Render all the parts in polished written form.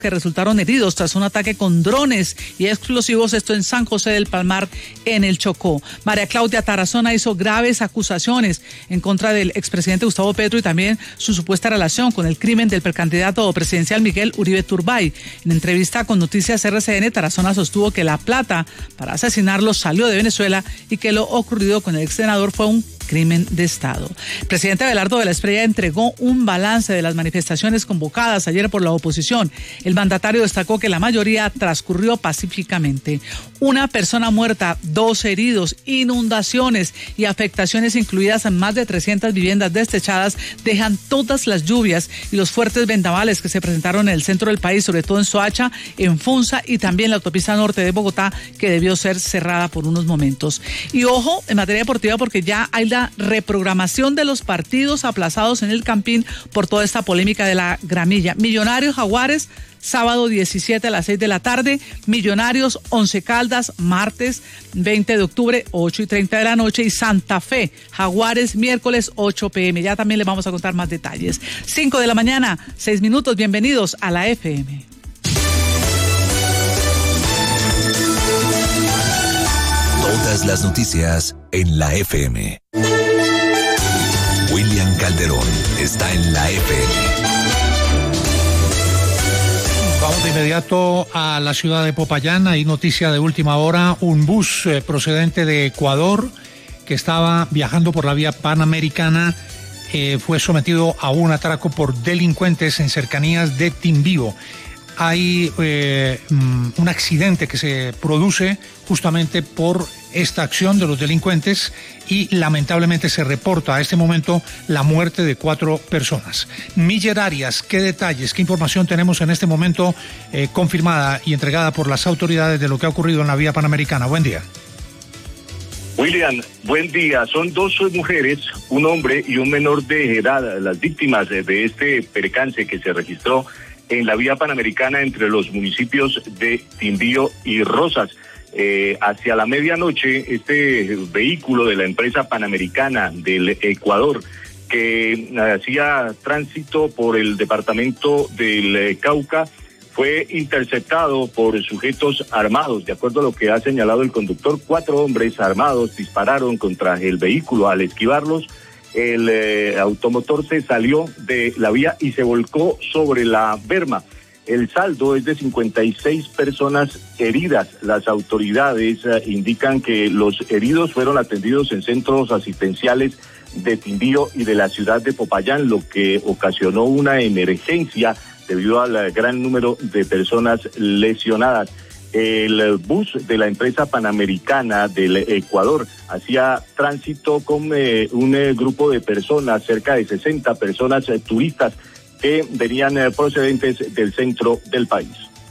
que resultaron heridos tras un ataque con drones y explosivos, esto en San José del Palmar, en el Chocó. María Claudia Tarazona hizo graves acusaciones en contra del expresidente Gustavo Petro y también su supuesta relación con el crimen del precandidato presidencial Miguel Uribe Turbay. En entrevista con Noticias RCN, Tarazona sostuvo que la plata para asesinarlo salió de Venezuela y que lo ocurrido con el ex senador fue un crimen de Estado. El presidente Abelardo de la Espriella entregó un balance de las manifestaciones convocadas ayer por la oposición. El mandatario destacó que la mayoría transcurrió pacíficamente. Una persona muerta, 2 heridos, inundaciones y afectaciones incluidas en más de 300 viviendas destechadas dejan todas las lluvias y los fuertes vendavales que se presentaron en el centro del país, sobre todo en Soacha, en Funza y también la autopista norte de Bogotá, que debió ser cerrada por unos momentos. Y ojo, en materia deportiva, porque ya hay la reprogramación de los partidos aplazados en el Campín por toda esta polémica de la gramilla. Millonarios Jaguares, sábado 17 a las 6 de la tarde. Millonarios Once Caldas, martes 20 de octubre, 8:30 de la noche. Y Santa Fe Jaguares, miércoles 8 p.m. Ya también les vamos a contar más detalles. 5 de la mañana, 6 minutos. Bienvenidos a la FM. Todas las noticias en la FM. William Calderón está en la FM. Vamos de inmediato a la ciudad de Popayán. Hay noticia de última hora. Un bus procedente de Ecuador que estaba viajando por la vía panamericana fue sometido a un atraco por delincuentes en cercanías de Timbío. Hay un accidente que se produce justamente por esta acción de los delincuentes y lamentablemente se reporta a este momento la muerte de 4 personas. Miller Arias, ¿qué detalles, qué información tenemos en este momento confirmada y entregada por las autoridades de lo que ha ocurrido en la vía panamericana? Buen día. William, buen día. Son 2 mujeres, un hombre y un menor de edad, las víctimas de este percance que se registró en la vía panamericana entre los municipios de Timbío y Rosas. Hacia la medianoche, este vehículo de la empresa panamericana del Ecuador, que hacía tránsito por el departamento del Cauca, fue interceptado por sujetos armados. De acuerdo a lo que ha señalado el conductor, 4 hombres armados dispararon contra el vehículo. Al esquivarlos, el automotor se salió de la vía y se volcó sobre la berma. El saldo es de 56 personas heridas. Las autoridades indican que los heridos fueron atendidos en centros asistenciales de Timbío y de la ciudad de Popayán, lo que ocasionó una emergencia debido al gran número de personas lesionadas. El bus de la empresa panamericana del Ecuador hacía tránsito con un grupo de personas, cerca de 60 personas turistas que venían procedentes del centro del país.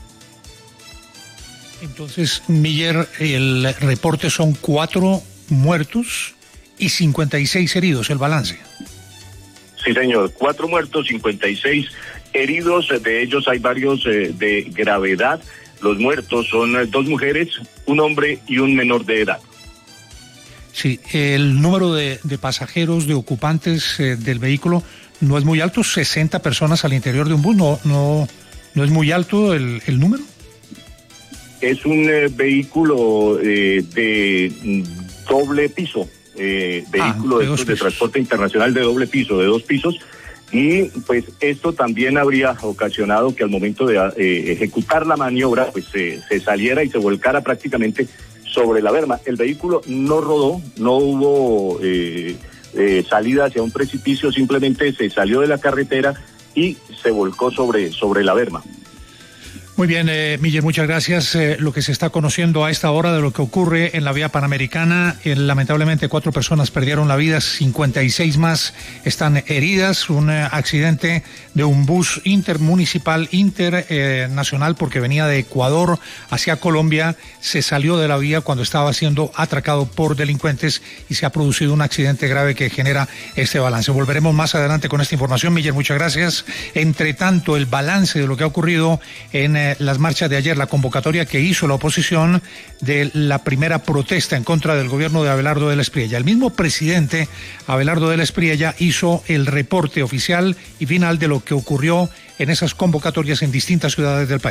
Entonces, Miller, el reporte son 4 muertos y 56 heridos, el balance. Sí, señor, 4 muertos, 56 heridos, de ellos hay varios de gravedad. Los muertos son 2 mujeres, un hombre y un menor de edad. Sí, el número de pasajeros, de ocupantes del vehículo no es muy alto, 60 personas al interior de un bus, no es muy alto el número. Es un vehículo de doble piso, vehículo de transporte internacional de doble piso, de 2 pisos, y pues esto también habría ocasionado que al momento de ejecutar la maniobra pues se saliera y se volcara prácticamente sobre la berma. El vehículo no rodó, no hubo salida hacia un precipicio, simplemente se salió de la carretera y se volcó sobre la berma. Muy bien, Miller, muchas gracias. Lo que se está conociendo a esta hora de lo que ocurre en la vía panamericana, lamentablemente 4 personas perdieron la vida, 56 más están heridas. Un accidente de un bus intermunicipal, internacional, porque venía de Ecuador hacia Colombia, se salió de la vía cuando estaba siendo atracado por delincuentes y se ha producido un accidente grave que genera este balance. Volveremos más adelante con esta información. Miller, muchas gracias. Entre tanto, el balance de lo que ha ocurrido en las marchas de ayer, la convocatoria que hizo la oposición de la primera protesta en contra del gobierno de Abelardo de la Espriella. El mismo presidente Abelardo de la Espriella hizo el reporte oficial y final de lo que ocurrió en esas convocatorias en distintas ciudades del país.